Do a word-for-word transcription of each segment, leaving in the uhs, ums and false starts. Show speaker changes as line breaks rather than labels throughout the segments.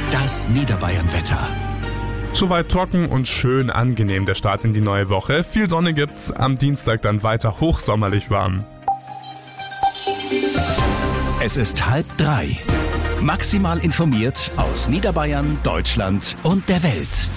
Das Niederbayern-Wetter.
Soweit trocken und schön angenehm der Start in die neue Woche. Viel Sonne gibt's, am Dienstag dann weiter hochsommerlich warm.
Es ist halb drei. Maximal informiert aus Niederbayern, Deutschland und der Welt.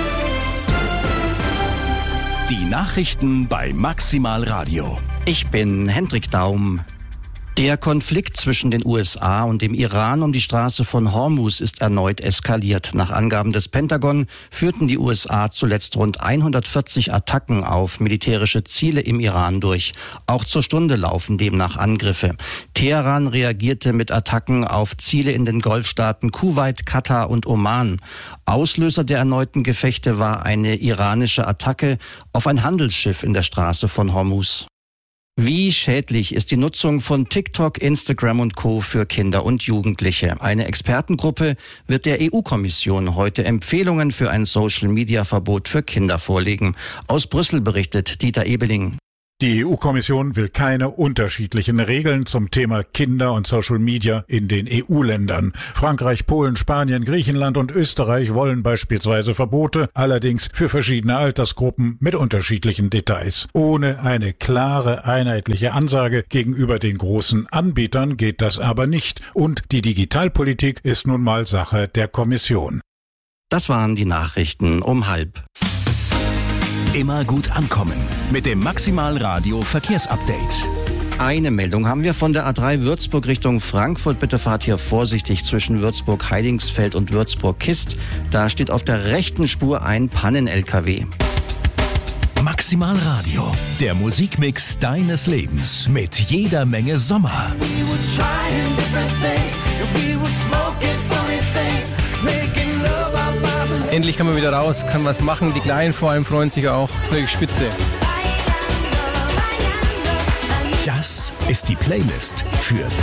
Die Nachrichten bei Maximal Radio.
Ich bin Hendrik Daum. Der Konflikt zwischen den U S A und dem Iran um die Straße von Hormuz ist erneut eskaliert. Nach Angaben des Pentagon führten die U S A zuletzt rund hundertvierzig Attacken auf militärische Ziele im Iran durch. Auch zur Stunde laufen demnach Angriffe. Teheran reagierte mit Attacken auf Ziele in den Golfstaaten Kuwait, Katar und Oman. Auslöser der erneuten Gefechte war eine iranische Attacke auf ein Handelsschiff in der Straße von Hormuz. Wie schädlich ist die Nutzung von TikTok, Instagram und Co. für Kinder und Jugendliche? Eine Expertengruppe wird der E U-Kommission heute Empfehlungen für ein Social-Media-Verbot für Kinder vorlegen. Aus Brüssel berichtet Dieter Ebeling.
Die E U-Kommission will keine unterschiedlichen Regeln zum Thema Kinder und Social Media in den E U-Ländern. Frankreich, Polen, Spanien, Griechenland und Österreich wollen beispielsweise Verbote, allerdings für verschiedene Altersgruppen mit unterschiedlichen Details. Ohne eine klare, einheitliche Ansage gegenüber den großen Anbietern geht das aber nicht. Und die Digitalpolitik ist nun mal Sache der Kommission.
Das waren die Nachrichten um halb.
Immer gut ankommen mit dem Maximal Radio Verkehrsupdate.
Eine Meldung haben wir von der A drei Würzburg Richtung Frankfurt. Bitte fahrt hier vorsichtig zwischen Würzburg-Heidingsfeld und Würzburg-Kist. Da steht auf der rechten Spur ein Pannen-L K W.
Maximal Radio, der Musikmix deines Lebens mit jeder Menge Sommer.
Endlich kann man wieder raus, kann was machen. Die Kleinen vor allem freuen sich auch. Das ist natürlich spitze.
Das ist die Playlist für